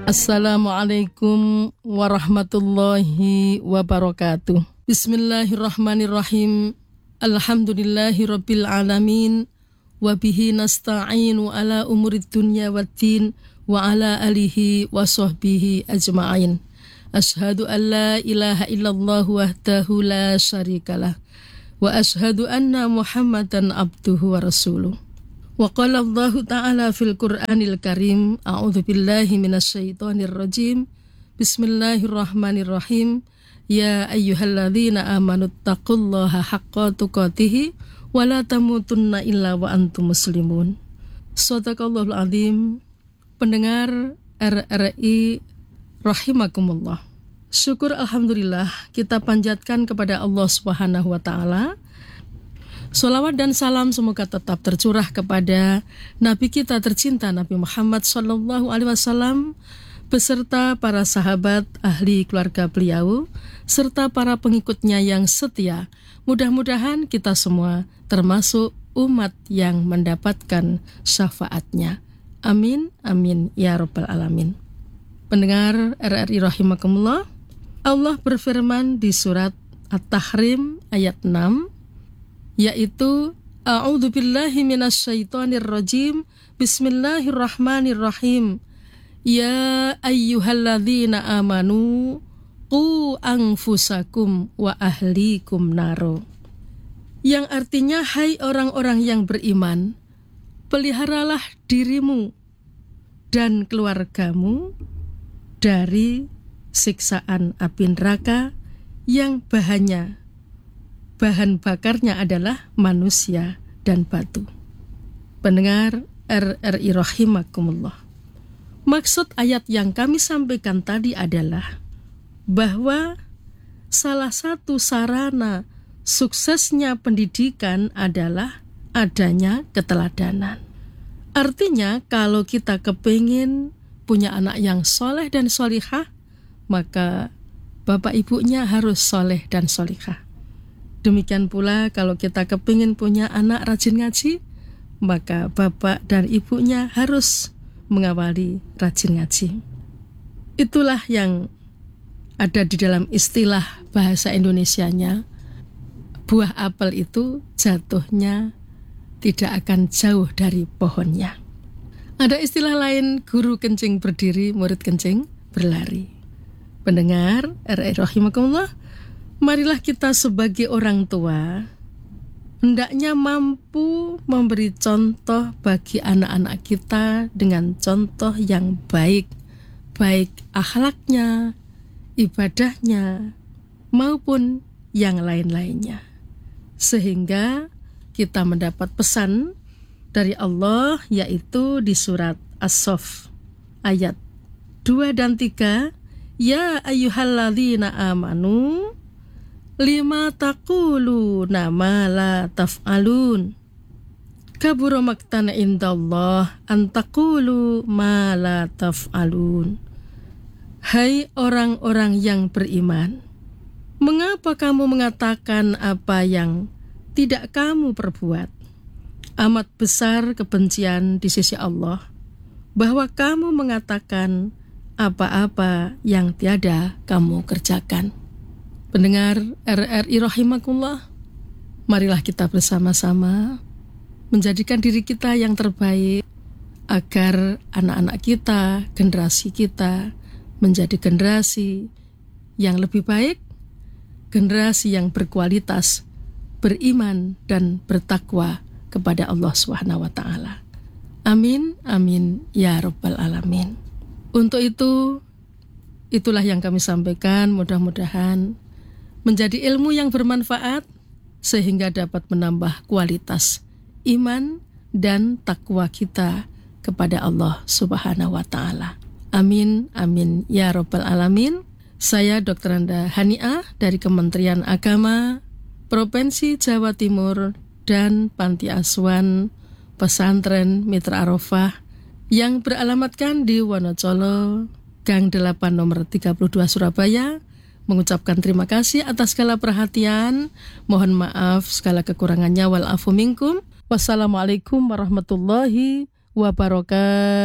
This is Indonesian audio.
Assalamualaikum warahmatullahi wabarakatuh. Bismillahirrahmanirrahim. Alhamdulillahi rabbil alamin. Wabihi nasta'inu ala umurid dunya waddin. Wa ala alihi wa sahbihi ajma'in. Ashhadu an la ilaha illallah wahdahu la syarikalah. Wa ashhadu anna Muhammadan abduhu wa rasuluh. Wa qala Allah ta'ala fil Qur'anil Karim, a'udzu billahi minasyaitonir rajim. Bismillahirrahmanirrahim. Ya ayyuhalladzina amanu taqullaha haqqa tuqatih wa la tamutunna illa wa antum muslimun. Shadaqallahul azim. Pendengar RRI rahimakumullah. Syukur alhamdulillah kita panjatkan kepada Allah Subhanahu wa taala. Sholawat dan salam semoga tetap tercurah kepada Nabi kita tercinta Nabi Muhammad SAW beserta para sahabat ahli keluarga beliau serta para pengikutnya yang setia. Mudah-mudahan kita semua termasuk umat yang mendapatkan syafaatnya. Amin, amin, ya rabbal alamin. Pendengar RRI rahimakumullah, Allah berfirman di surat At-Tahrim ayat 6, yaitu a'udzu billahi minasyaitonir rajim. Bismillahirrahmanirrahim. Ya ayyuhalladzina amanu qu anfusakum wa ahlikum naro. Yang artinya, hai orang-orang yang beriman, peliharalah dirimu dan keluargamu dari siksaan api neraka yang bahan bakarnya adalah manusia dan batu. Pendengar RRI rahimakumullah. Maksud ayat yang kami sampaikan tadi adalah bahwa salah satu sarana suksesnya pendidikan adalah adanya keteladanan. Artinya kalau kita kepingin punya anak yang soleh dan solihah, maka bapak ibunya harus soleh dan solihah. Demikian pula kalau kita kepingin punya anak rajin ngaji, maka bapak dan ibunya harus mengawali rajin ngaji. Itulah yang ada di dalam istilah bahasa Indonesianya, buah apel itu jatuhnya tidak akan jauh dari pohonnya. Ada istilah lain, guru kencing berdiri, murid kencing berlari. Pendengar RRI rahimakumullah, marilah kita sebagai orang tua hendaknya mampu memberi contoh bagi anak-anak kita dengan contoh yang baik, baik akhlaknya, ibadahnya, maupun yang lain-lainnya. Sehingga kita mendapat pesan dari Allah, yaitu di surat As-Saff ayat 2 dan 3, Ya ayyuhalladzina amanu lima taquluna ma la taf'alun. Kabura maqtana indallah an taqulu ma la taf'alun. Hai orang-orang yang beriman, mengapa kamu mengatakan apa yang tidak kamu perbuat? Amat besar kebencian di sisi Allah bahwa kamu mengatakan apa-apa yang tiada kamu kerjakan. Pendengar RRI rahimakumullah, marilah kita bersama-sama menjadikan diri kita yang terbaik agar anak-anak kita, generasi kita menjadi generasi yang lebih baik, generasi yang berkualitas, beriman dan bertakwa kepada Allah Subhanahu wa taala. Amin, amin, ya rabbal alamin. Untuk itu, itulah yang kami sampaikan, mudah-mudahan menjadi ilmu yang bermanfaat sehingga dapat menambah kualitas iman dan takwa kita kepada Allah Subhanahu wa taala. Amin, amin, ya rabbal alamin. Saya Dr. Anda Haniah dari Kementerian Agama Provinsi Jawa Timur dan Panti Asuhan Pesantren Mitra Arafah yang beralamatkan di Wonocolo, Gang 8 nomor 32 Surabaya, mengucapkan terima kasih atas segala perhatian. Mohon maaf segala kekurangannya. Wal afu minkum. Wassalamualaikum warahmatullahi wabarakatuh.